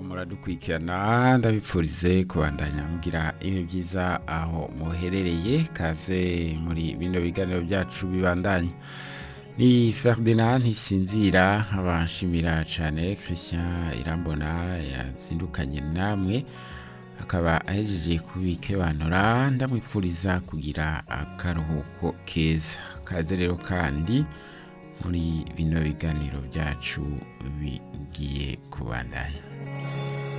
muradukurikirana ndabipfurize kubandanya mugira ibihe byiza aho muherereye kaze muri bino biganiro byacu bibandanya ni Ferdinand Ntisinzira abanshimira cyane Christian Irambona yazindukanye namwe akaba ahejeje kubikebanura ndamwipfuriza kugira akaruhuko keza kaze rero kandi muri bino biganiro byacu bigiye kubandanya